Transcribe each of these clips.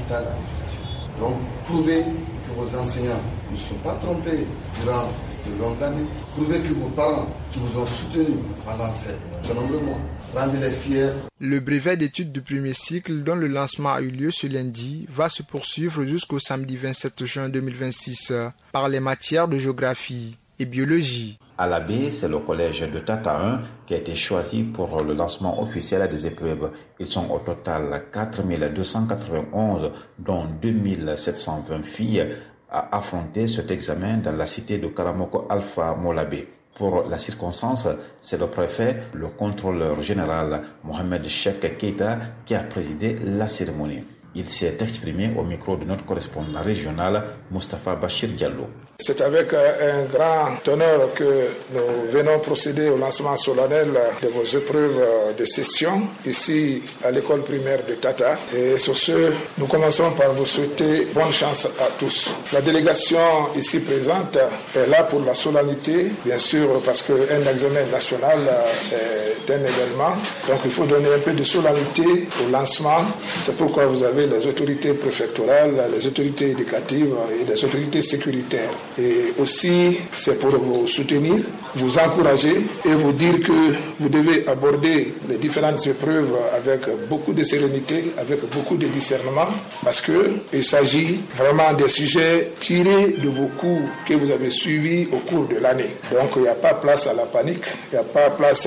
résultats de l'éducation. Donc, prouvez que vos enseignants ne sont pas trompés durant de longues années. Prouvez que vos parents qui vous ont soutenu pendant ce nombre de mois, rendez-les fiers. Le brevet d'études du premier cycle, dont le lancement a eu lieu ce lundi, va se poursuivre jusqu'au samedi 27 juin 2026 par les matières de géographie et biologie. À la baie, c'est le collège de Tata 1 qui a été choisi pour le lancement officiel des épreuves. Ils sont au total 4291, dont 2720 filles, à affronter cet examen dans la cité de Karamoko Alpha Molabé. Pour la circonstance, c'est le préfet, le contrôleur général Mohamed Cheikh Keita qui a présidé la cérémonie. Il s'est exprimé au micro de notre correspondant régional, Moustapha Bachir Diallo. C'est avec un grand honneur que nous venons procéder au lancement solennel de vos épreuves de session ici à l'école primaire de Tata. Et sur ce, nous commençons par vous souhaiter bonne chance à tous. La délégation ici présente est là pour la solennité, bien sûr, parce qu'un examen national est un événement. Donc il faut donner un peu de solennité au lancement. C'est pourquoi vous avez les autorités préfectorales, les autorités éducatives et les autorités sécuritaires. Et aussi, c'est pour vous soutenir, vous encourager et vous dire que vous devez aborder les différentes épreuves avec beaucoup de sérénité, avec beaucoup de discernement, parce qu'il s'agit vraiment des sujets tirés de vos cours que vous avez suivis au cours de l'année. Donc, il n'y a pas place à la panique, il n'y a pas place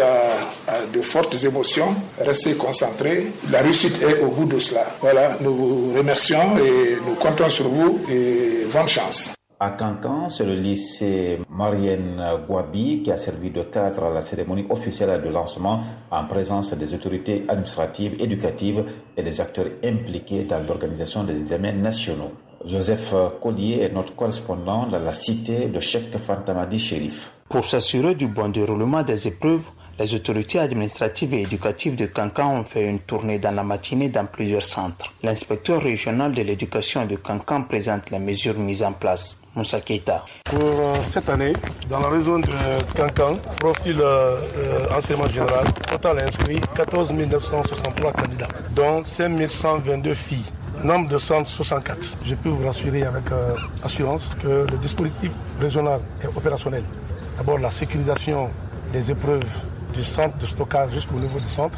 à de fortes émotions. Restez concentrés. La réussite est au bout de cela. Voilà, nous vous remercions et nous comptons sur vous et bonne chance. À Cancan, c'est le lycée Marienne Gouabi qui a servi de cadre à la cérémonie officielle de lancement en présence des autorités administratives, éducatives et des acteurs impliqués dans l'organisation des examens nationaux. Joseph Collier est notre correspondant dans la cité de Cheikh Fantamadi Chérif. Pour s'assurer du bon déroulement des épreuves, les autorités administratives et éducatives de Cancan ont fait une tournée dans la matinée dans plusieurs centres. L'inspecteur régional de l'éducation de Cancan présente les mesures mises en place. Moussa Keita. Pour cette année, dans la région de Cancan, profil enseignement général, total inscrit 14 963 candidats, dont 5 122 filles. Nombre de centres 64. Je peux vous rassurer avec assurance que le dispositif régional est opérationnel. D'abord la sécurisation des épreuves du centre de stockage jusqu'au niveau du centre,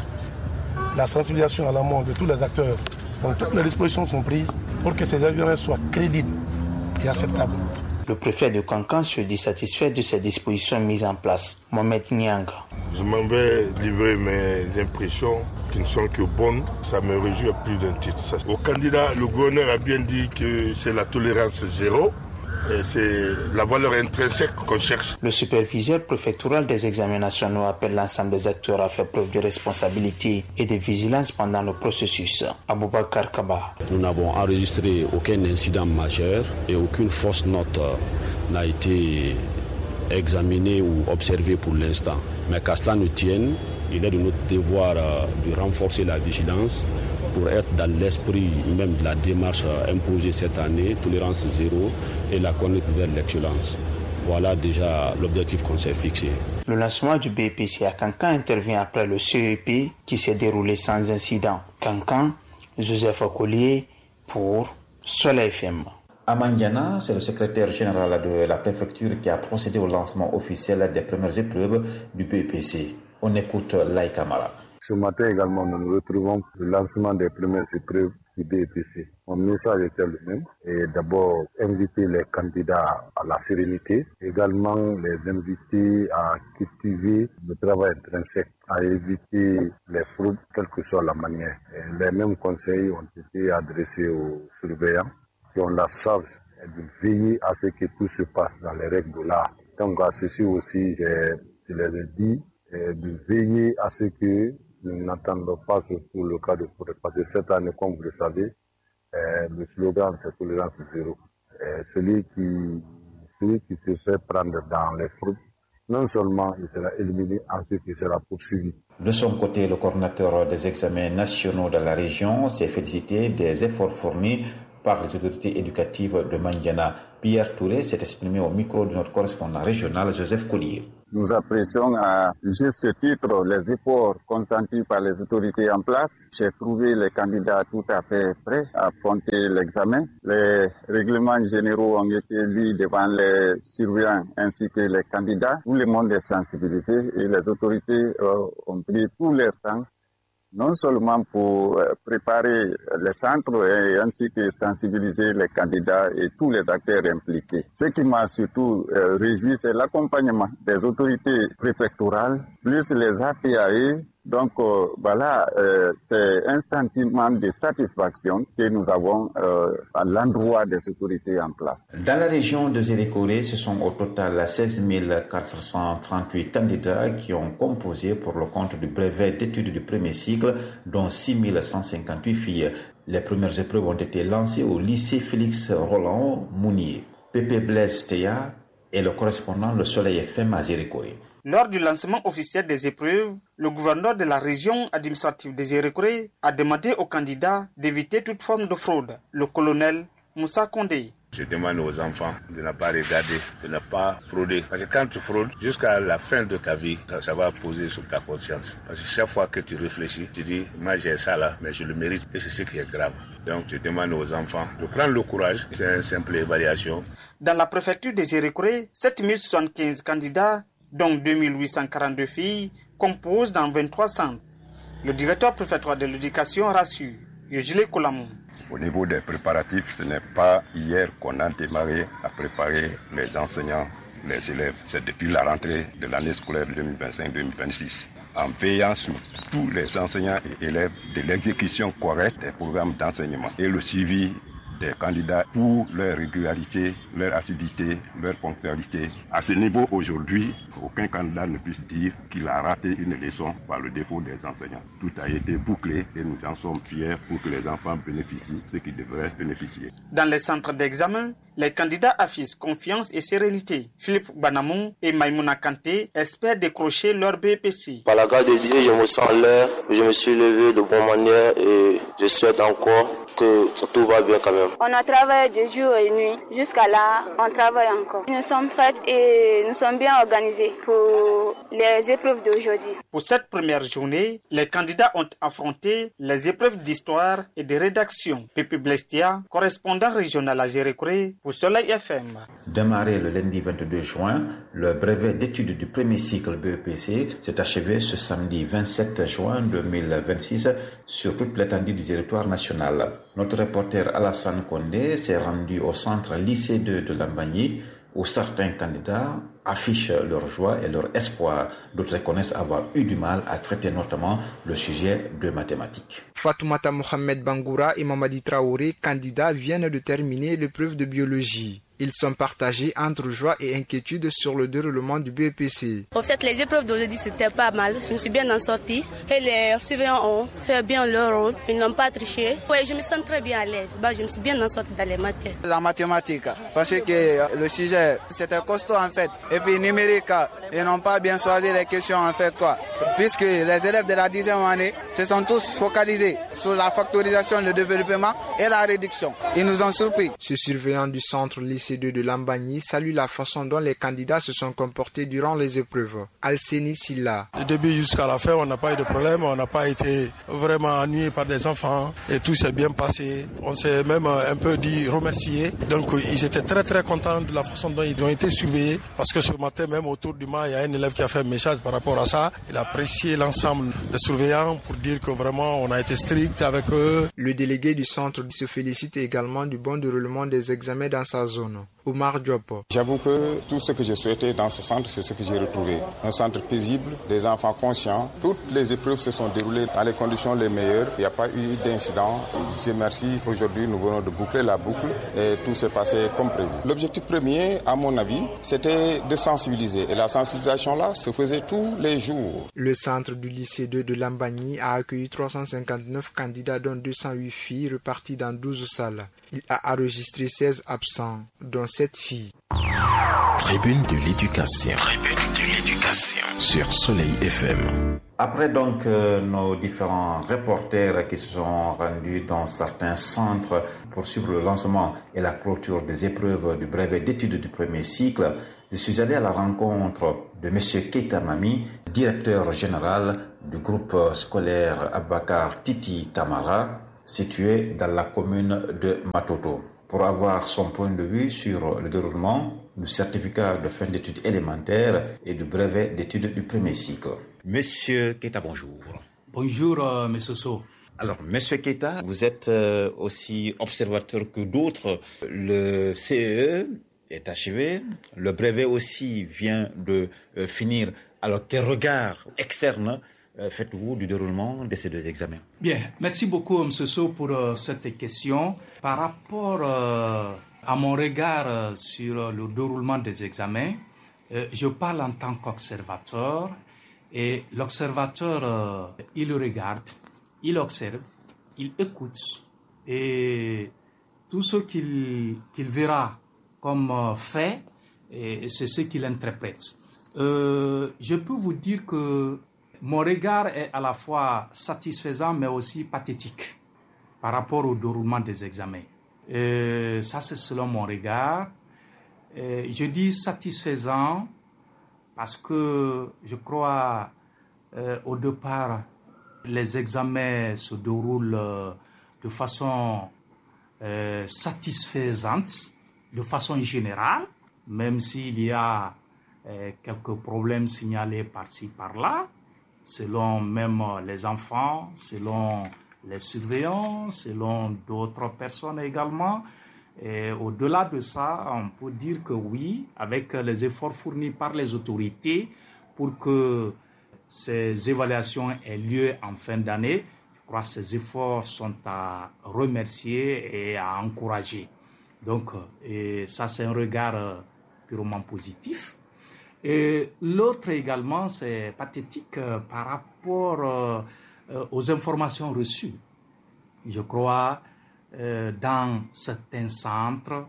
la sensibilisation à l'amont de tous les acteurs. Donc toutes les dispositions sont prises pour que ces examens soient crédibles et acceptables. Le préfet de Cancan se dit satisfait de ces dispositions mises en place. Mohamed Niang. Je m'en vais livrer mes impressions qui ne sont que bonnes. Ça me réjouit à plus d'un titre. Au candidat, le gouverneur a bien dit que c'est la tolérance zéro. Et c'est la valeur intrinsèque qu'on cherche. Le superviseur préfectoral des examens nationaux appelle l'ensemble des acteurs à faire preuve de responsabilité et de vigilance pendant le processus. Aboubakar Kaba. Nous n'avons enregistré aucun incident majeur et aucune fausse note n'a été examinée ou observée pour l'instant. Mais qu'à cela nous tienne, il est de notre devoir de renforcer la vigilance pour être dans l'esprit même de la démarche imposée cette année, tolérance zéro et la conduite vers l'excellence. Voilà déjà l'objectif qu'on s'est fixé. Le lancement du BEPC à Cancan intervient après le CEP qui s'est déroulé sans incident. Cancan, Joseph Collier pour Soleil FM. À Mandiana, c'est le secrétaire général de la préfecture qui a procédé au lancement officiel des premières épreuves du BEPC. On écoute Laï Kamara. Ce matin également, nous nous retrouvons pour le lancement des premières épreuves du BEPC. Mon message était le même. Et d'abord, inviter les candidats à la sérénité. Également, les inviter à cultiver le travail intrinsèque, à éviter les fraudes, quelle que soit la manière. Et les mêmes conseils ont été adressés aux surveillants qui ont la charge de veiller à ce que tout se passe dans les règles de l'art. Donc à ceci aussi, je les ai dit, de veiller à ce que nous n'attendons pas surtout le cas de fraude. Parce que cette année, comme vous le savez, le slogan c'est tolérance zéro. Celui qui se fait prendre dans les fraudes, non seulement il sera éliminé, ensuite il sera poursuivi. De son côté, le coordinateur des examens nationaux de la région s'est félicité des efforts fournis par les autorités éducatives de Mandiana. Pierre Touré s'est exprimé au micro de notre correspondant régional Joseph Collier. Nous apprécions à juste titre les efforts consentis par les autorités en place. J'ai trouvé les candidats tout à fait prêts à affronter l'examen. Les règlements généraux ont été lus devant les surveillants ainsi que les candidats. Tout le monde est sensibilisé et les autorités ont pris tout leur temps, non seulement pour préparer les centres et ainsi que sensibiliser les candidats et tous les acteurs impliqués. Ce qui m'a surtout réjoui, c'est l'accompagnement des autorités préfectorales, plus les APAE. Donc c'est un sentiment de satisfaction que nous avons à l'endroit des autorités en place. Dans la région de Zérékoré, ce sont au total 16 438 candidats qui ont composé pour le compte du brevet d'études du premier cycle, dont 6 158 filles. Les premières épreuves ont été lancées au lycée Félix Roland Mounier. Pépé Blaise Théa est le correspondant Le Soleil FM à Zérékoré. Lors du lancement officiel des épreuves, le gouverneur de la région administrative des Zérékoré a demandé aux candidats d'éviter toute forme de fraude. Le colonel Moussa Kondé. Je demande aux enfants de ne pas regarder, de ne pas frauder. Parce que quand tu fraudes, jusqu'à la fin de ta vie, ça va poser sur ta conscience. Parce que chaque fois que tu réfléchis, tu dis, moi j'ai ça là, mais je le mérite. Et c'est ce qui est grave. Donc je demande aux enfants de prendre le courage. C'est une simple évaluation. Dans la préfecture des Zérékoré, 7075 candidats, dont 2842 filles, composent dans 23 centres. Le directeur préfectoral de l'éducation rassure. Yojile Kolamou. Au niveau des préparatifs, ce n'est pas hier qu'on a démarré à préparer les enseignants, les élèves. C'est depuis la rentrée de l'année scolaire 2025-2026. En veillant sur tous les enseignants et élèves de l'exécution correcte des programmes d'enseignement et le suivi des candidats pour leur régularité, leur assiduité, leur ponctualité. À ce niveau, aujourd'hui, aucun candidat ne puisse dire qu'il a raté une leçon par le défaut des enseignants. Tout a été bouclé et nous en sommes fiers pour que les enfants bénéficient de ce qu'ils devraient bénéficier. Dans les centres d'examen, les candidats affichent confiance et sérénité. Philippe Banamou et Maïmouna Kanté espèrent décrocher leur BPC. Par la grâce de Dieu, je me sens l'air, je me suis levé de bonne manière et je souhaite encore que tout va bien quand même. On a travaillé de jour et nuit. Jusqu'à là, on travaille encore. Nous sommes prêts et nous sommes bien organisés pour les épreuves d'aujourd'hui. Pour cette première journée, les candidats ont affronté les épreuves d'histoire et de rédaction. Pépé Blestia, correspondant régional à Zérékoré pour Soleil FM. Démarré le lundi 22 juin, le brevet d'études du premier cycle BEPC s'est achevé ce samedi 27 juin 2026 sur toute l'étendue du territoire national. Notre reporter Alassane Kondé s'est rendu au centre lycée 2 de Lambagny où certains candidats affichent leur joie et leur espoir. D'autres reconnaissent avoir eu du mal à traiter notamment le sujet de mathématiques. Fatoumata Mohamed Bangoura et Mamadi Traoré, candidats, viennent de terminer l'épreuve de biologie. Ils sont partagés entre joie et inquiétude sur le déroulement du BEPC. En fait, les épreuves d'aujourd'hui, c'était pas mal. Je me suis bien en sortie. Et les surveillants ont fait bien leur rôle. Ils n'ont pas triché. Oui, je me sens très bien à l'aise. Je me suis bien en sortie dans les matières. La mathématique, parce que le sujet, c'était costaud en fait. Et puis numérique, ils n'ont pas bien choisi les questions en fait quoi. Puisque les élèves de la 10e année se sont tous focalisés sur la factorisation, le développement et la réduction. Ils nous ont surpris. Ce surveillant du centre lycée de Lambagny salue la façon dont les candidats se sont comportés durant les épreuves. Alceni Silla. Du début jusqu'à la fin, on n'a pas eu de problème, on n'a pas été vraiment ennuyé par des enfants et tout s'est bien passé. On s'est même un peu dit remercier. Donc ils étaient très très contents de la façon dont ils ont été surveillés parce que ce matin même autour du mât, il y a un élève qui a fait un message par rapport à ça. Il a apprécié l'ensemble des surveillants pour dire que vraiment on a été strict avec eux. Le délégué du centre se félicite également du bon déroulement des examens dans sa zone. Omar Diop. J'avoue que tout ce que j'ai souhaité dans ce centre, c'est ce que j'ai retrouvé. Un centre paisible, des enfants conscients. Toutes les épreuves se sont déroulées dans les conditions les meilleures. Il n'y a pas eu d'incident. Je remercie. Aujourd'hui, nous venons de boucler la boucle et tout s'est passé comme prévu. L'objectif premier, à mon avis, c'était de sensibiliser. Et la sensibilisation là se faisait tous les jours. Le centre du lycée 2 de Lambagny a accueilli 359 candidats, dont 208 filles reparties dans 12 salles. Il a enregistré 16 absents, dont 7 filles. Tribune de l'éducation. Tribune de l'éducation. Génération sur Soleil FM. Après donc nos différents reporters qui se sont rendus dans certains centres pour suivre le lancement et la clôture des épreuves du brevet d'études du premier cycle, je suis allé à la rencontre de M. Keita Mami, directeur général du groupe scolaire Abakar Titi Camara, situé dans la commune de Matoto, pour avoir son point de vue sur le déroulement du certificat de fin d'études élémentaires et du brevet d'études du premier cycle. Monsieur Keita, bonjour. Bonjour, Monsieur So. Alors, Monsieur Keita, vous êtes aussi observateur que d'autres. Le CEE est achevé, le brevet aussi vient de finir. Alors, quel regard externe faites-vous du déroulement de ces deux examens? Bien, merci beaucoup, M. So, pour cette question. Par rapport à mon regard sur le déroulement des examens, je parle en tant qu'observateur, et l'observateur, il regarde, il observe, il écoute, et tout ce qu'il verra comme fait, c'est ce qu'il interprète. Je peux vous dire que mon regard est à la fois satisfaisant mais aussi pathétique par rapport au déroulement des examens. Ça, c'est selon mon regard. Je dis satisfaisant parce que je crois au départ, les examens se déroulent de façon satisfaisante, de façon générale, même s'il y a quelques problèmes signalés par-ci, par-là, selon même les enfants, selon les surveillants, selon d'autres personnes également. Et au-delà de ça, on peut dire que oui, avec les efforts fournis par les autorités pour que ces évaluations aient lieu en fin d'année, je crois que ces efforts sont à remercier et à encourager. Donc, ça, c'est un regard purement positif. Et l'autre également, c'est pathétique par rapport aux informations reçues. Je crois dans certains centres,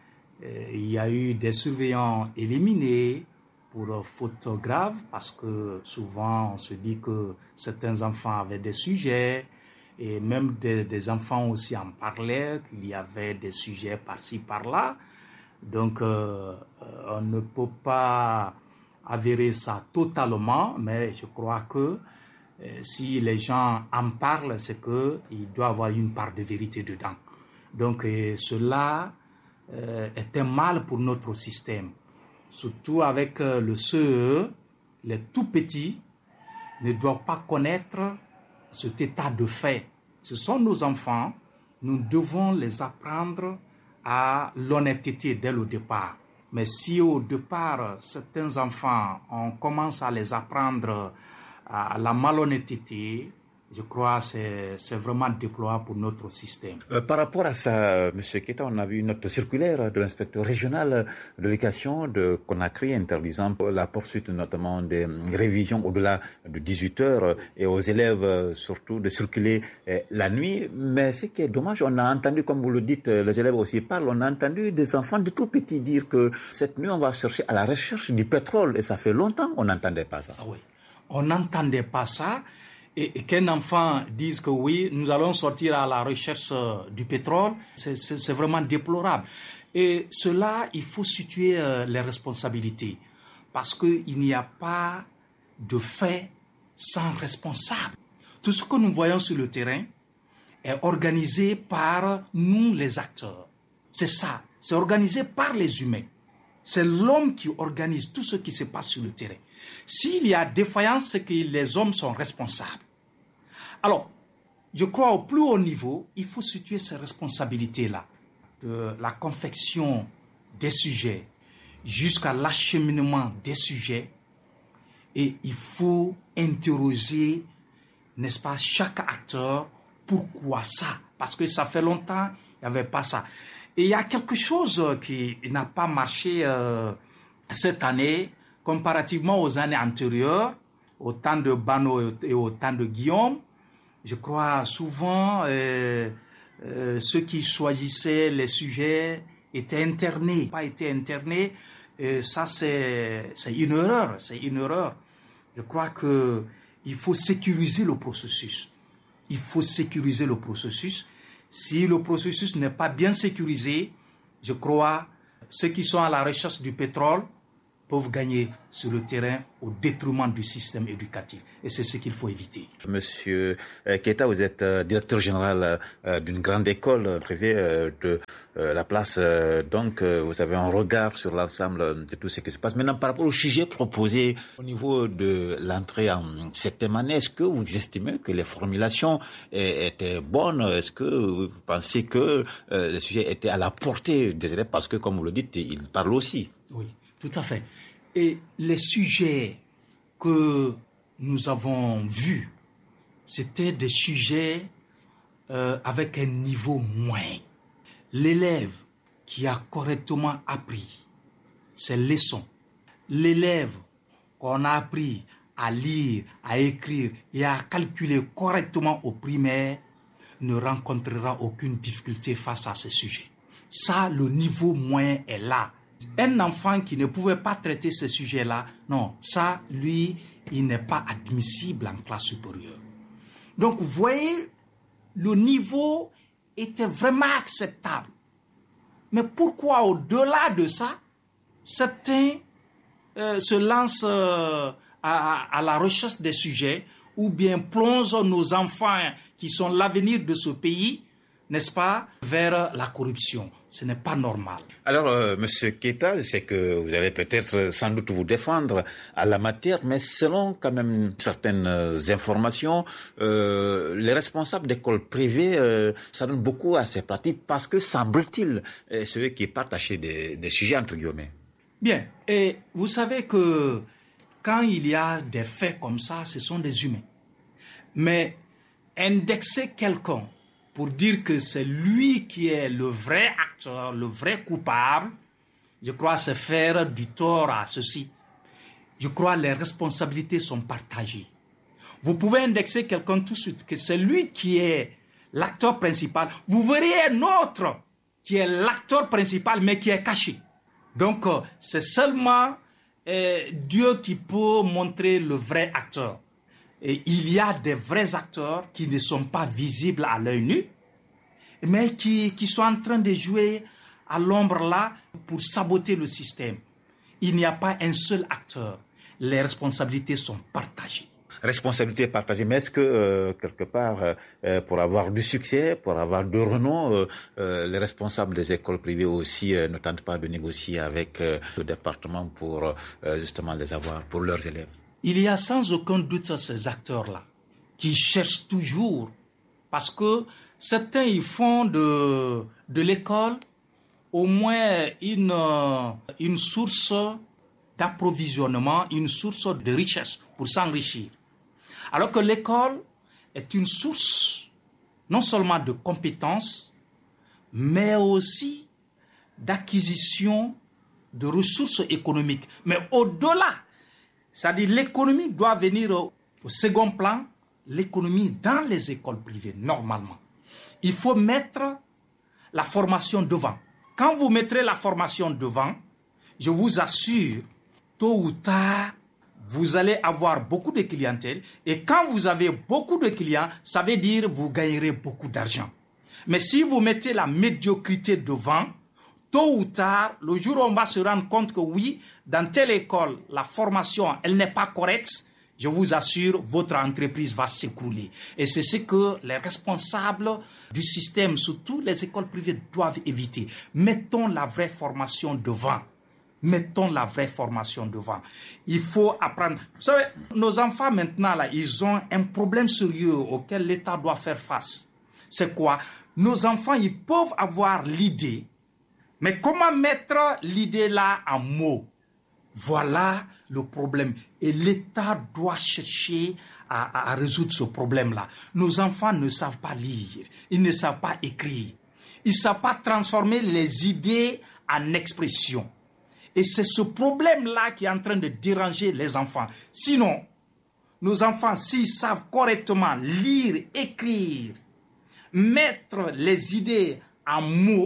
il y a eu des surveillants éliminés pour faute grave parce que souvent on se dit que certains enfants avaient des sujets et même des enfants aussi en parlaient, qu'il y avait des sujets par-ci, par-là. Donc on ne peut pas avérer ça totalement, mais je crois que si les gens en parlent, c'est qu'il doit y avoir une part de vérité dedans. Donc cela est un mal pour notre système. Surtout avec le CEE, les tout petits ne doivent pas connaître cet état de fait. Ce sont nos enfants, nous devons les apprendre à l'honnêteté dès le départ. Mais si au départ, certains enfants, on commence à les apprendre à la malhonnêteté, je crois que c'est vraiment déplorable pour notre système. Par rapport à ça, M. Keita, on a vu une note circulaire de l'inspecteur régional de l'éducation de Conakry interdisant la poursuite notamment des révisions au-delà de 18 heures et aux élèves surtout de circuler la nuit. Mais ce qui est dommage, on a entendu, comme vous le dites, les élèves aussi parlent, on a entendu des enfants de tout petits dire que cette nuit on va chercher à la recherche du pétrole et ça fait longtemps qu'on n'entendait pas ça. Ah oui, on n'entendait pas ça. Et qu'un enfant dise que oui, nous allons sortir à la recherche du pétrole, c'est vraiment déplorable. Et cela, il faut situer les responsabilités. Parce qu'il n'y a pas de fait sans responsable. Tout ce que nous voyons sur le terrain est organisé par nous, les acteurs. C'est ça, c'est organisé par les humains. C'est l'homme qui organise tout ce qui se passe sur le terrain. S'il y a défaillance, c'est que les hommes sont responsables. Alors, je crois au plus haut niveau, il faut situer ces responsabilités-là, de la confection des sujets jusqu'à l'acheminement des sujets. Et il faut interroger, n'est-ce pas, chaque acteur, pourquoi ça? Parce que ça fait longtemps, il n'y avait pas ça. Et il y a quelque chose qui n'a pas marché cette année, comparativement aux années antérieures, au temps de Bano et au temps de Guillaume. Je crois souvent ceux qui choisissaient les sujets étaient internés, pas été internés, Et ça, c'est une erreur. C'est une erreur. Je crois qu'il faut sécuriser le processus. Il faut sécuriser le processus. Si le processus n'est pas bien sécurisé, je crois ceux qui sont à la recherche du pétrole peuvent gagner sur le terrain au détriment du système éducatif. Et c'est ce qu'il faut éviter. Monsieur Keita, vous êtes directeur général d'une grande école privée de la place. Donc, vous avez un regard sur l'ensemble de tout ce qui se passe. Maintenant, par rapport au sujet proposé au niveau de l'entrée en septième année, est-ce que vous estimez que les formulations étaient bonnes? Est-ce que vous pensez que le sujet était à la portée des élèves? Parce que, comme vous le dites, ils parlent aussi. Oui, tout à fait. Et les sujets que nous avons vus, c'était des sujets avec un niveau moyen. L'élève qui a correctement appris ses leçons, l'élève qu'on a appris à lire, à écrire et à calculer correctement au primaire ne rencontrera aucune difficulté face à ces sujets. Ça, le niveau moyen est là. Un enfant qui ne pouvait pas traiter ces sujets-là, non, ça, lui, il n'est pas admissible en classe supérieure. Donc, vous voyez, le niveau était vraiment acceptable. Mais pourquoi, au-delà de ça, certains se lancent à la recherche des sujets ou bien plongent nos enfants qui sont l'avenir de ce pays, n'est-ce pas, vers la corruption. Ce n'est pas normal. Alors, Monsieur Keita, je sais que vous allez peut-être sans doute vous défendre à la matière, mais selon quand même certaines informations, les responsables d'écoles privées s'adonnent beaucoup à ces pratiques parce que, semble-t-il, ceux qui partent acheter des sujets entre guillemets. Bien, et vous savez que quand il y a des faits comme ça, ce sont des humains. Mais indexer quelqu'un pour dire que c'est lui qui est le vrai acteur, le vrai coupable, je crois c'est faire du tort à ceci. Je crois que les responsabilités sont partagées. Vous pouvez indexer quelqu'un tout de suite, que c'est lui qui est l'acteur principal. Vous verrez un autre qui est l'acteur principal, mais qui est caché. Donc, c'est seulement Dieu qui peut montrer le vrai acteur. Et il y a des vrais acteurs qui ne sont pas visibles à l'œil nu, mais qui sont en train de jouer à l'ombre là pour saboter le système. Il n'y a pas un seul acteur. Les responsabilités sont partagées. Responsabilité partagée, mais est-ce que quelque part, pour avoir du succès, pour avoir de renom, les responsables des écoles privées aussi ne tentent pas de négocier avec le département pour justement les avoir pour leurs élèves? Il y a sans aucun doute ces acteurs-là qui cherchent toujours, parce que certains ils font de l'école au moins une source d'approvisionnement, une source de richesse pour s'enrichir. Alors que l'école est une source non seulement de compétences, mais aussi d'acquisition de ressources économiques. Mais au-delà, c'est-à-dire l'économie doit venir au second plan, l'économie dans les écoles privées, normalement. Il faut mettre la formation devant. Quand vous mettrez la formation devant, je vous assure, tôt ou tard, vous allez avoir beaucoup de clientèle. Et quand vous avez beaucoup de clients, ça veut dire que vous gagnerez beaucoup d'argent. Mais si vous mettez la médiocrité devant, tôt ou tard, le jour où on va se rendre compte que oui, dans telle école, la formation, elle n'est pas correcte, je vous assure, votre entreprise va s'écrouler. Et c'est ce que les responsables du système, surtout les écoles privées, doivent éviter. Mettons la vraie formation devant. Mettons la vraie formation devant. Il faut apprendre. Vous savez, nos enfants maintenant, là, ils ont un problème sérieux auquel l'État doit faire face. C'est quoi? Nos enfants, ils peuvent avoir l'idée, mais comment mettre l'idée là en mots? Voilà le problème. Et l'État doit chercher à résoudre ce problème-là. Nos enfants ne savent pas lire, ils ne savent pas écrire, ils ne savent pas transformer les idées en expression. Et c'est ce problème-là qui est en train de déranger les enfants. Sinon, nos enfants, s'ils savent correctement lire, écrire, mettre les idées en mots,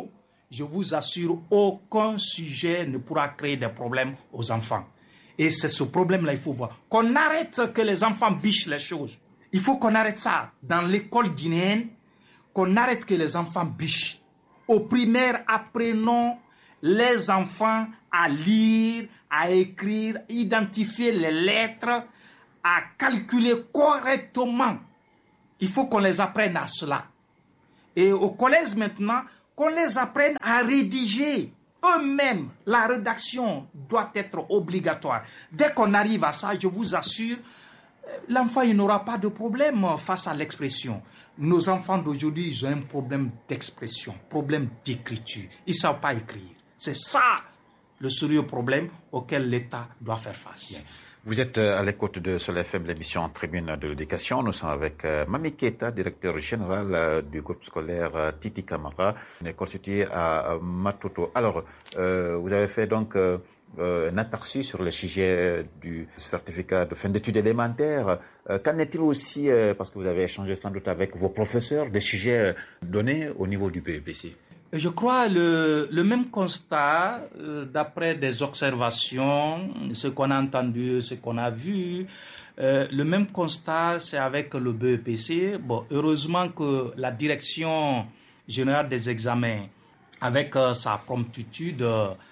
je vous assure, aucun sujet ne pourra créer des problèmes aux enfants. Et c'est ce problème-là, il faut voir. Qu'on arrête que les enfants bichent les choses. Il faut qu'on arrête ça. Dans l'école guinéenne, qu'on arrête que les enfants bichent. Au primaire, apprenons les enfants à lire, à écrire, identifier les lettres, à calculer correctement. Il faut qu'on les apprenne à cela. Et au collège maintenant, qu'on les apprenne à rédiger eux-mêmes. La rédaction doit être obligatoire. Dès qu'on arrive à ça, je vous assure, l'enfant il n'aura pas de problème face à l'expression. Nos enfants d'aujourd'hui, ils ont un problème d'expression, problème d'écriture. Ils ne savent pas écrire. C'est ça le sérieux problème auquel l'État doit faire face. Bien. Vous êtes à l'écoute de Soleil FM, l'émission Tribune de l'éducation. Nous sommes avec Mami Keita, directeur général du groupe scolaire Titi Camara, une école située à Matoto. Alors, vous avez fait donc un aperçu sur le sujet du certificat de fin d'études élémentaires. Qu'en est-il aussi, parce que vous avez échangé sans doute avec vos professeurs, des sujets donnés au niveau du BEPC? Je crois le même constat, d'après des observations, ce qu'on a entendu, ce qu'on a vu, le même constat, c'est avec le BEPC. Bon, heureusement que la direction générale des examens, avec sa promptitude,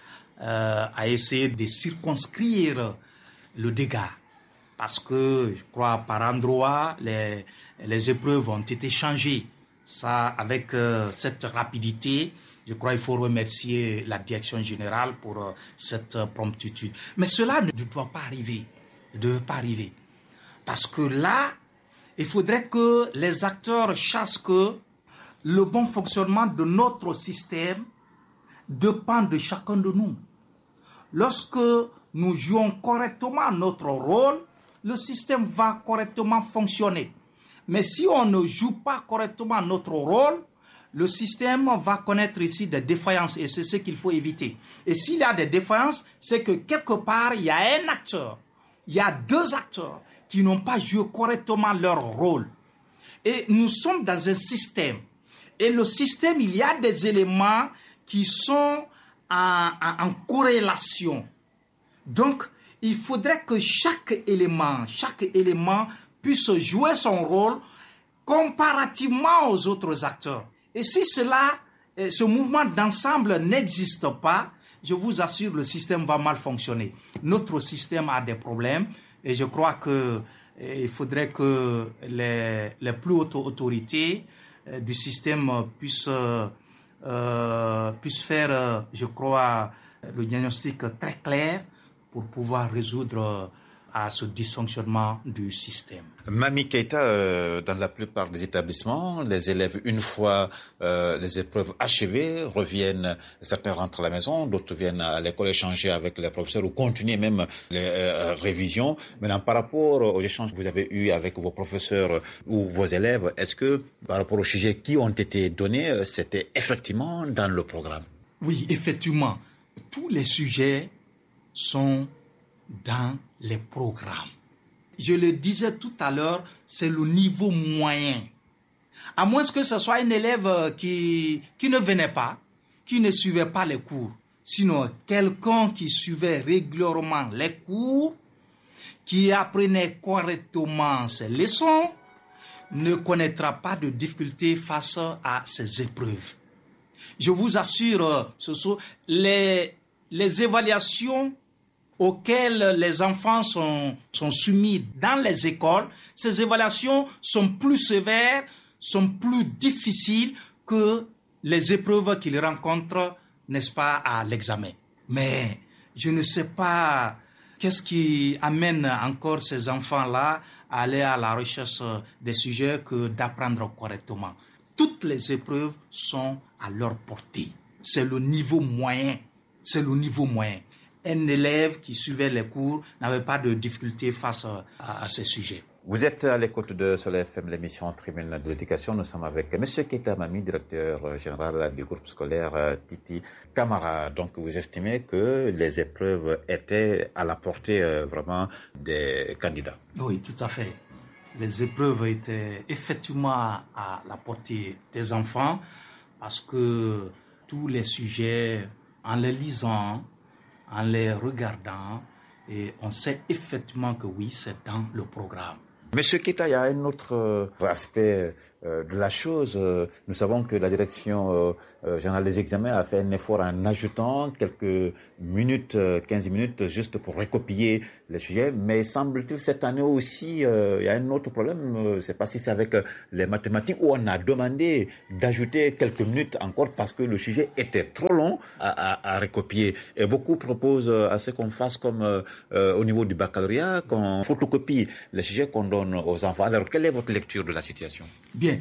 a essayé de circonscrire le dégât. Parce que, je crois, par endroit, les épreuves ont été changées. Ça, avec cette rapidité, je crois qu'il faut remercier la direction générale pour cette promptitude. Mais cela ne doit pas arriver. Ne doit pas arriver. Parce que là, il faudrait que les acteurs sachent que le bon fonctionnement de notre système dépend de chacun de nous. Lorsque nous jouons correctement notre rôle, le système va correctement fonctionner. Mais si on ne joue pas correctement notre rôle, le système va connaître ici des défaillances et c'est ce qu'il faut éviter. Et s'il y a des défaillances, c'est que quelque part, il y a un acteur, il y a deux acteurs qui n'ont pas joué correctement leur rôle. Et nous sommes dans un système. Et le système, il y a des éléments qui sont en corrélation. Donc, il faudrait que chaque élément puisse jouer son rôle comparativement aux autres acteurs. Et si ce mouvement d'ensemble n'existe pas, je vous assure, le système va mal fonctionner. Notre système a des problèmes et je crois qu'il faudrait que les plus hautes autorités du système puissent faire, je crois, le diagnostic très clair pour pouvoir résoudre à ce dysfonctionnement du système. Mami Keita, dans la plupart des établissements, les élèves, une fois les épreuves achevées, reviennent, certains rentrent à la maison, d'autres viennent à l'école échanger avec les professeurs ou continuer même les révisions. Maintenant, par rapport aux échanges que vous avez eus avec vos professeurs ou vos élèves, est-ce que par rapport aux sujets qui ont été donnés, c'était effectivement dans le programme? Oui, effectivement. Tous les sujets sont dans les programmes. Je le disais tout à l'heure, c'est le niveau moyen. À moins que ce soit un élève qui ne venait pas, qui ne suivait pas les cours. Sinon, quelqu'un qui suivait régulièrement les cours, qui apprenait correctement ses leçons, ne connaîtra pas de difficultés face à ces épreuves. Je vous assure, ce sont les évaluations auxquelles les enfants sont soumis dans les écoles. Ces évaluations sont plus sévères, sont plus difficiles que les épreuves qu'ils rencontrent, n'est-ce pas, à l'examen. Mais je ne sais pas qu'est-ce qui amène encore ces enfants-là à aller à la recherche des sujets que d'apprendre correctement. Toutes les épreuves sont à leur portée. C'est le niveau moyen. C'est le niveau moyen. Un élève qui suivait les cours n'avait pas de difficulté face à ces sujets. Vous êtes à l'écoute de Soleil FM, l'émission Tribune de l'éducation. Nous sommes avec M. Keita Mami, directeur général du groupe scolaire Titi Camara. Donc, vous estimez que les épreuves étaient à la portée vraiment des candidats? Oui, tout à fait. Les épreuves étaient effectivement à la portée des enfants parce que tous les sujets en les lisant, en les regardant, et on sait effectivement que oui, c'est dans le programme. Monsieur Keita, il y a un autre aspect de la chose. Nous savons que la direction générale des examens a fait un effort en ajoutant quelques minutes, 15 minutes, juste pour recopier les sujets. Mais semble-t-il, cette année aussi, il y a un autre problème. Je ne sais pas si c'est avec les mathématiques où on a demandé d'ajouter quelques minutes encore parce que le sujet était trop long à recopier. Et beaucoup proposent à ce qu'on fasse comme au niveau du baccalauréat, qu'on photocopie les sujets qu'on donne aux enfants. Alors, quelle est votre lecture de la situation? Bien,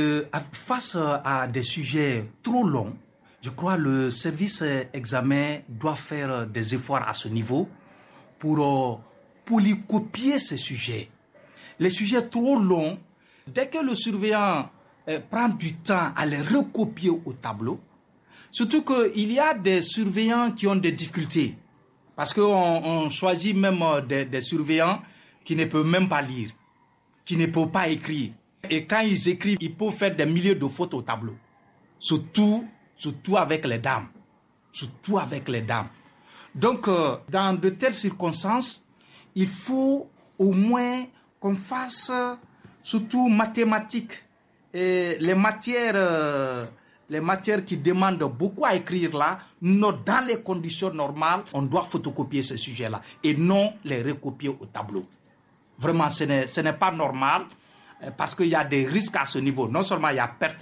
face à des sujets trop longs, je crois que le service examen doit faire des efforts à ce niveau pour polycopier ces sujets. Les sujets trop longs, dès que le surveillant prend du temps à les recopier au tableau, surtout qu'il y a des surveillants qui ont des difficultés, parce qu'on choisit même des surveillants qui ne peuvent même pas lire, qui ne peuvent pas écrire. Et quand ils écrivent, ils peuvent faire des milliers de fautes au tableau. Surtout avec les dames. Surtout avec les dames. Donc, dans de telles circonstances, il faut au moins qu'on fasse surtout mathématiques. Et les matières qui demandent beaucoup à écrire là, dans les conditions normales, on doit photocopier ces sujets-là et non les recopier au tableau. Vraiment, ce n'est pas normal parce qu'il y a des risques à ce niveau. Non seulement il y a perte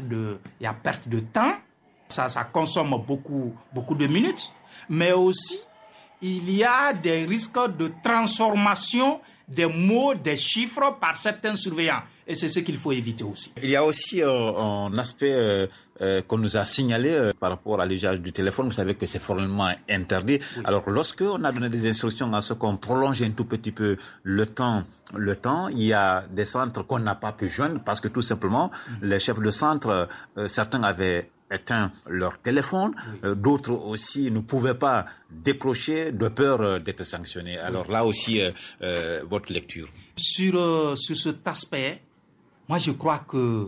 de temps, ça consomme beaucoup de minutes, mais aussi il y a des risques de transformation des mots, des chiffres par certains surveillants. Et c'est ce qu'il faut éviter aussi. Il y a aussi un aspect qu'on nous a signalé par rapport à l'usage du téléphone. Vous savez que c'est formellement interdit. Oui. Alors, lorsqu'on a donné des instructions à ce qu'on prolonge un tout petit peu le temps, il y a des centres qu'on n'a pas pu joindre parce que tout simplement, les chefs de centre, certains avaient éteint leur téléphone, d'autres aussi ne pouvaient pas décrocher de peur d'être sanctionnés. Alors là aussi, votre lecture. Sur cet aspect, moi je crois que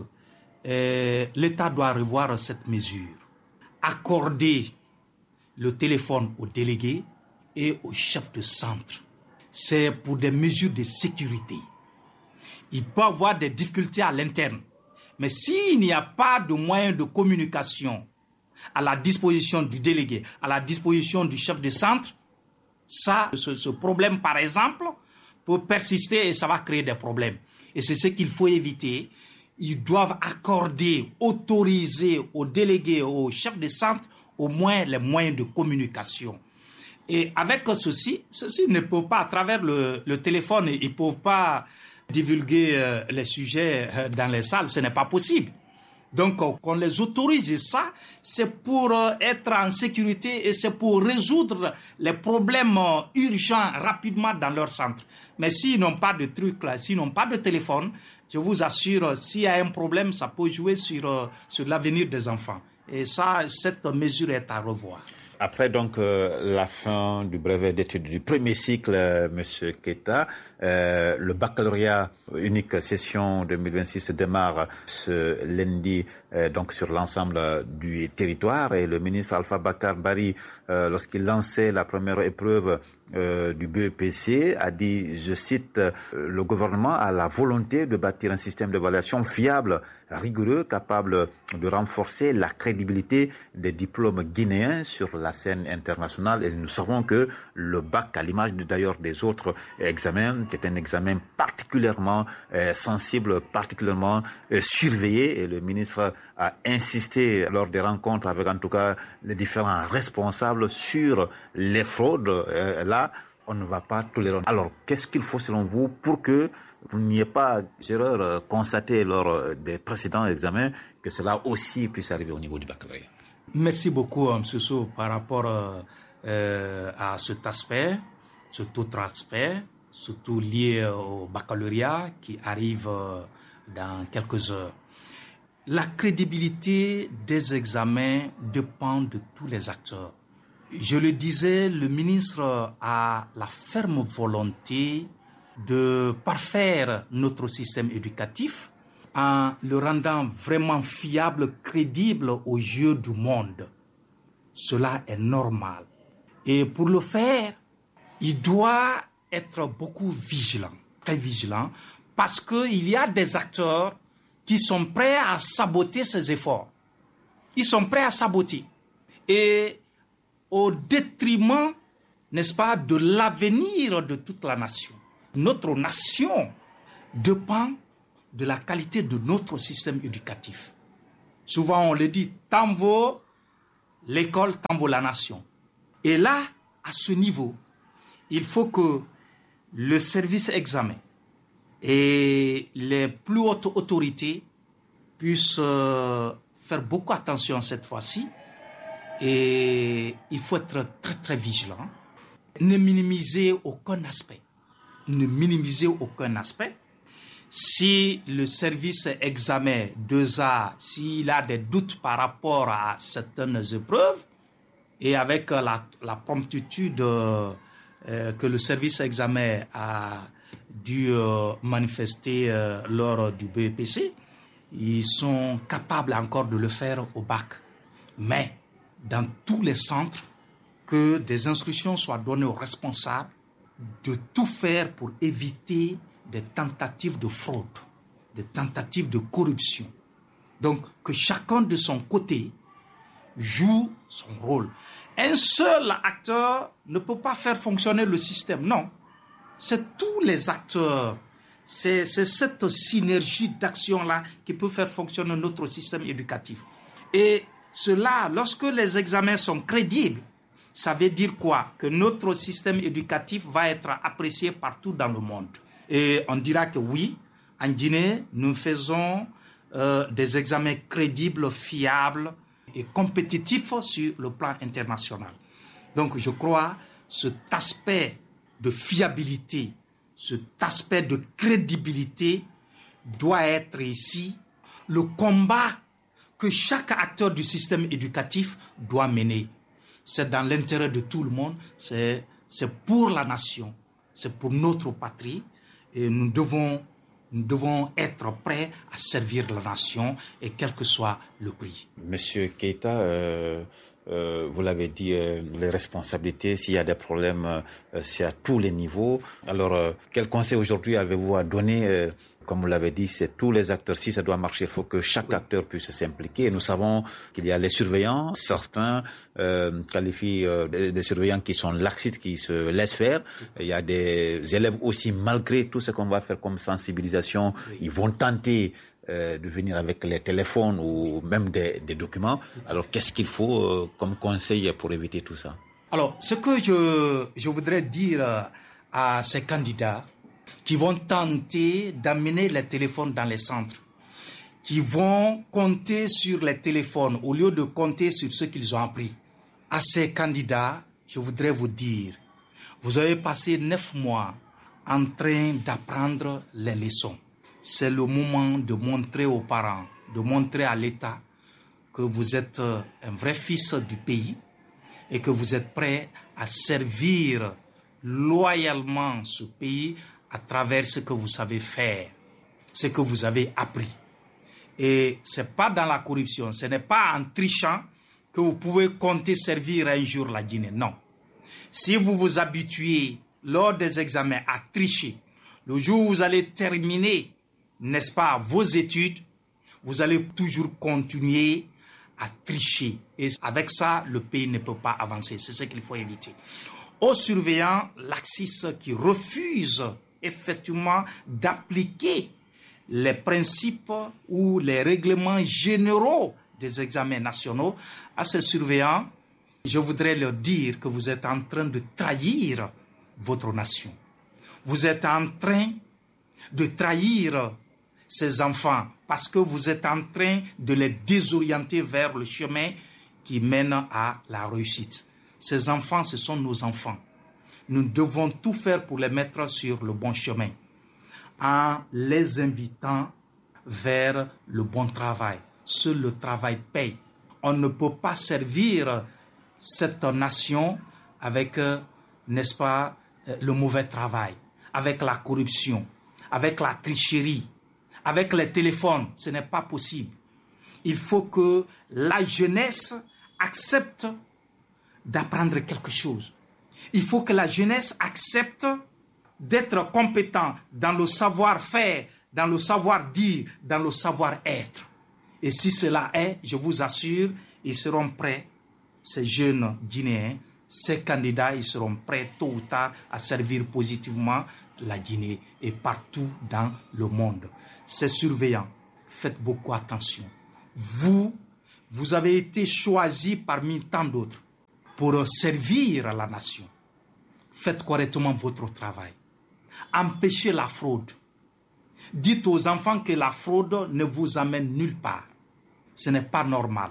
l'État doit revoir cette mesure. Accorder le téléphone aux délégués et aux chefs de centre. C'est pour des mesures de sécurité. Il peut y avoir des difficultés à l'interne. Mais s'il n'y a pas de moyens de communication à la disposition du délégué, à la disposition du chef de centre, ce problème, par exemple, peut persister et ça va créer des problèmes. Et c'est ce qu'il faut éviter. Ils doivent accorder, autoriser aux délégués, aux chefs de centre, au moins les moyens de communication. Et avec ceci ne peut pas, à travers le téléphone, ils ne peuvent pas divulguer les sujets dans les salles, ce n'est pas possible. Donc, qu'on les autorise, ça, c'est pour être en sécurité et c'est pour résoudre les problèmes urgents rapidement dans leur centre. Mais s'ils n'ont pas de truc là, s'ils n'ont pas de téléphone, je vous assure, s'il y a un problème, ça peut jouer sur l'avenir des enfants. Et ça, cette mesure est à revoir. Après donc la fin du brevet d'études du premier cycle, Monsieur Keita, le baccalauréat unique session 2026 démarre ce lundi donc sur l'ensemble du territoire et le ministre Alpha Bakar Bari, lorsqu'il lançait la première épreuve du BEPC, a dit, je cite, le gouvernement a la volonté de bâtir un système d'évaluation fiable, rigoureux, capable de renforcer la crédibilité des diplômes guinéens sur la scène internationale. Et nous savons que le bac, à l'image d'ailleurs des autres examens, est un examen particulièrement sensible, particulièrement surveillé. Et le ministre a insisté lors des rencontres avec en tout cas les différents responsables sur les fraudes. Là, on ne va pas tolérer. Alors, qu'est-ce qu'il faut selon vous pour que il n'y ait pas d'erreur constatée lors des précédents examens, que cela aussi puisse arriver au niveau du baccalauréat? Merci beaucoup, M. Sow, par rapport à cet aspect, cet autre aspect, surtout lié au baccalauréat qui arrive dans quelques heures. La crédibilité des examens dépend de tous les acteurs. Je le disais, le ministre a la ferme volonté de parfaire notre système éducatif en le rendant vraiment fiable, crédible aux yeux du monde. cela est normal. Et pour le faire, il doit être beaucoup vigilant, très vigilant, parce qu'il y a des acteurs qui sont prêts à saboter ces efforts. Ils sont prêts à saboter. Et au détriment, n'est-ce pas, de l'avenir de toute la nation. Notre nation dépend de la qualité de notre système éducatif. Souvent, on le dit, tant vaut l'école, tant vaut la nation. Et là, à ce niveau, il faut que le service examen et les plus hautes autorités puissent faire beaucoup attention cette fois-ci. Et il faut être très, très vigilant. Ne minimiser aucun aspect. Ne minimiser aucun aspect. Si le service examen 2A, s'il a des doutes par rapport à certaines épreuves, et avec la promptitude que le service examen a dû manifester lors du BEPC, ils sont capables encore de le faire au bac. Mais dans tous les centres, que des instructions soient données aux responsables de tout faire pour éviter des tentatives de fraude, des tentatives de corruption. Donc, que chacun de son côté joue son rôle. Un seul acteur ne peut pas faire fonctionner le système, non. C'est tous les acteurs. C'est cette synergie d'action-là qui peut faire fonctionner notre système éducatif. Et cela, lorsque les examens sont crédibles, ça veut dire quoi? Que notre système éducatif va être apprécié partout dans le monde. Et on dira que oui, en Guinée, nous faisons des examens crédibles, fiables et compétitifs sur le plan international. Donc je crois cet aspect de fiabilité, cet aspect de crédibilité doit être ici le combat que chaque acteur du système éducatif doit mener. C'est dans l'intérêt de tout le monde, c'est pour la nation, c'est pour notre patrie, et nous devons être prêts à servir la nation, et quel que soit le prix. Monsieur Keita, vous l'avez dit, les responsabilités, s'il y a des problèmes, c'est à tous les niveaux. Alors, quel conseil aujourd'hui avez-vous à donner? Comme vous l'avez dit, c'est tous les acteurs. Si ça doit marcher, il faut que chaque acteur puisse s'impliquer. Nous savons qu'il y a les surveillants. Certains qualifient des surveillants qui sont laxistes, qui se laissent faire. Il y a des élèves aussi, malgré tout ce qu'on va faire comme sensibilisation, ils vont tenter de venir avec les téléphones ou même des documents. Alors, qu'est-ce qu'il faut comme conseil pour éviter tout ça? Alors, ce que je voudrais dire à ces candidats qui vont tenter d'amener les téléphones dans les centres, qui vont compter sur les téléphones au lieu de compter sur ce qu'ils ont appris. À ces candidats, je voudrais vous dire, vous avez passé 9 mois en train d'apprendre les leçons. C'est le moment de montrer aux parents, de montrer à l'État que vous êtes un vrai fils du pays et que vous êtes prêt à servir loyalement ce pays à travers ce que vous savez faire, ce que vous avez appris. Et ce n'est pas dans la corruption, ce n'est pas en trichant que vous pouvez compter servir un jour la Guinée, non. Si vous vous habituez lors des examens à tricher, le jour où vous allez terminer, n'est-ce pas, vos études, vous allez toujours continuer à tricher. Et avec ça, le pays ne peut pas avancer. C'est ce qu'il faut éviter. Aux surveillants laxistes qui refusent effectivement d'appliquer les principes ou les règlements généraux des examens nationaux, à ces surveillants, je voudrais leur dire que vous êtes en train de trahir votre nation. Vous êtes en train de trahir ces enfants parce que vous êtes en train de les désorienter vers le chemin qui mène à la réussite. Ces enfants, ce sont nos enfants. Nous devons tout faire pour les mettre sur le bon chemin en les invitant vers le bon travail. Seul le travail paye. On ne peut pas servir cette nation avec, n'est-ce pas, le mauvais travail, avec la corruption, avec la tricherie, avec les téléphones. Ce n'est pas possible. Il faut que la jeunesse accepte d'apprendre quelque chose. Il faut que la jeunesse accepte d'être compétent dans le savoir-faire, dans le savoir-dire, dans le savoir-être. Et si cela est, je vous assure, ils seront prêts, ces jeunes Guinéens, ces candidats, ils seront prêts tôt ou tard à servir positivement la Guinée et partout dans le monde. Ces surveillants, faites beaucoup attention. Vous avez été choisis parmi tant d'autres pour servir la nation. Faites correctement votre travail. Empêchez la fraude. Dites aux enfants que la fraude ne vous amène nulle part. Ce n'est pas normal.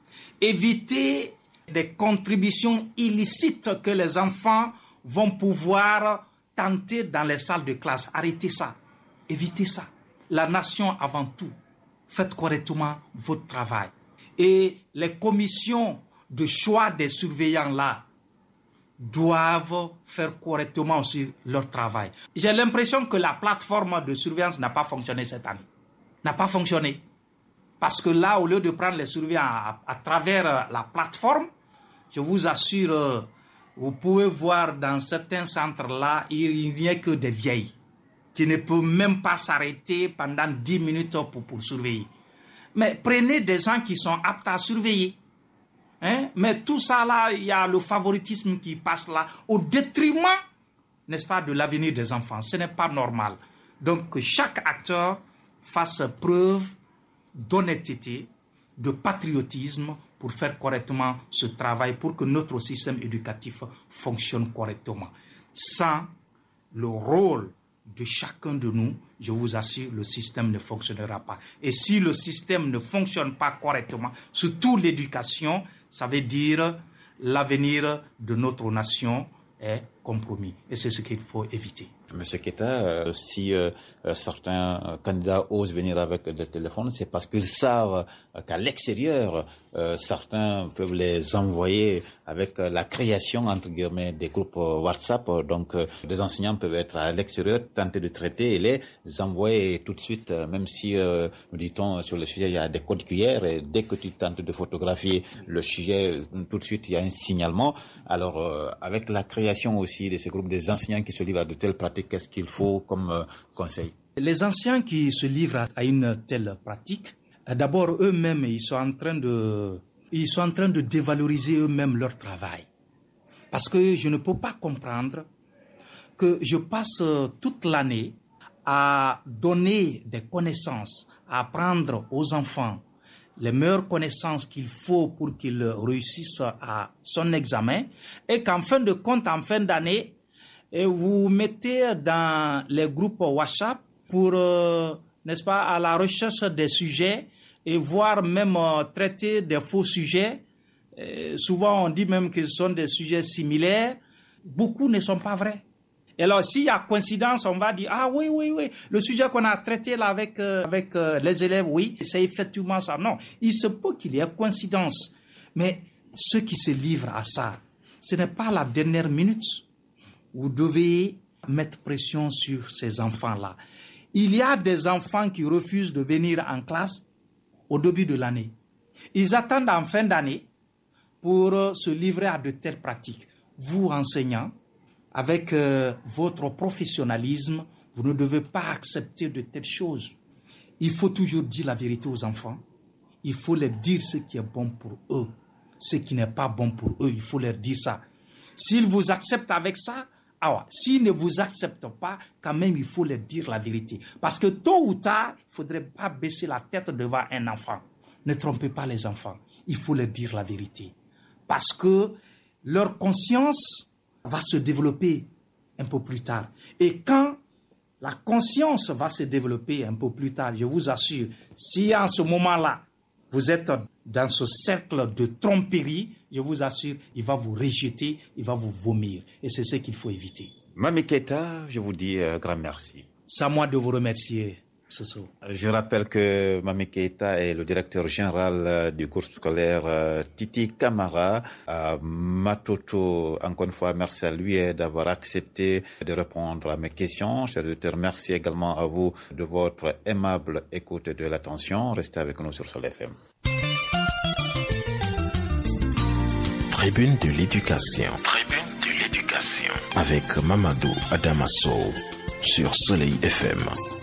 Évitez des contributions illicites que les enfants vont pouvoir tenter dans les salles de classe. Arrêtez ça. Évitez ça. La nation avant tout. Faites correctement votre travail. Et les commissions de choix des surveillants là doivent faire correctement aussi leur travail. J'ai l'impression que la plateforme de surveillance n'a pas fonctionné cette année. N'a pas fonctionné. Parce que là, au lieu de prendre les surveillants à travers la plateforme, je vous assure, vous pouvez voir dans certains centres-là, il n'y a que des vieilles qui ne peuvent même pas s'arrêter pendant 10 minutes pour surveiller. Mais prenez des gens qui sont aptes à surveiller. Mais tout ça là, il y a le favoritisme qui passe là, au détriment, n'est-ce pas, de l'avenir des enfants. Ce n'est pas normal. Donc que chaque acteur fasse preuve d'honnêteté, de patriotisme pour faire correctement ce travail, pour que notre système éducatif fonctionne correctement. Sans le rôle de chacun de nous, je vous assure, le système ne fonctionnera pas. Et si le système ne fonctionne pas correctement, surtout l'éducation, ça veut dire l'avenir de notre nation est compromis. Et c'est ce qu'il faut éviter. Monsieur Keita, si certains candidats osent venir avec des téléphones, c'est parce qu'ils savent qu'à l'extérieur, certains peuvent les envoyer avec la création, entre guillemets, des groupes WhatsApp. Donc, des enseignants peuvent être à l'extérieur, tenter de traiter et les envoyer tout de suite, même si, nous dit-on, sur le sujet, il y a des codes QR et dès que tu tentes de photographier le sujet, tout de suite, il y a un signalement. Alors, avec la création aussi de ces groupes, des enseignants qui se livrent à de telles pratiques, qu'est-ce qu'il faut comme conseil? Les enseignants qui se livrent à une telle pratique, d'abord eux-mêmes, ils sont en train de dévaloriser eux-mêmes leur travail. Parce que je ne peux pas comprendre que je passe toute l'année à donner des connaissances, à apprendre aux enfants les meilleures connaissances qu'il faut pour qu'ils réussissent à son examen, et qu'en fin de compte, en fin d'année, et vous mettez dans les groupes WhatsApp pour, n'est-ce pas, à la recherche des sujets et voire même traiter des faux sujets. Souvent, on dit même que ce sont des sujets similaires. Beaucoup ne sont pas vrais. Et alors, s'il y a coïncidence, on va dire, ah oui, le sujet qu'on a traité là avec les élèves, oui, c'est effectivement ça. Non, il se peut qu'il y ait coïncidence. Mais ceux qui se livrent à ça, ce n'est pas la dernière minute. Vous devez mettre pression sur ces enfants-là. Il y a des enfants qui refusent de venir en classe au début de l'année. Ils attendent en fin d'année pour se livrer à de telles pratiques. Vous, enseignants, avec votre professionnalisme, vous ne devez pas accepter de telles choses. Il faut toujours dire la vérité aux enfants. Il faut leur dire ce qui est bon pour eux. Ce qui n'est pas bon pour eux, il faut leur dire ça. S'ils vous acceptent avec ça, s'ils ne vous acceptent pas, quand même, il faut leur dire la vérité. Parce que tôt ou tard, il ne faudrait pas baisser la tête devant un enfant. Ne trompez pas les enfants. Il faut leur dire la vérité. Parce que leur conscience va se développer un peu plus tard. Et quand la conscience va se développer un peu plus tard, je vous assure, si en ce moment-là, vous êtes dans ce cercle de tromperie, je vous assure, il va vous rejeter, il va vous vomir. Et c'est ce qu'il faut éviter. Mami Keita, je vous dis grand merci. C'est à moi de vous remercier, Soso. Je rappelle que Mami Keita est le directeur général du groupe scolaire Titi Camara à Matoto. Encore une fois, merci à lui d'avoir accepté de répondre à mes questions. Chers auditeurs, merci également à vous de votre aimable écoute et de l'attention. Restez avec nous sur Soleil FM. Tribune de l'éducation. Avec Mamadou Adamasso sur Soleil FM.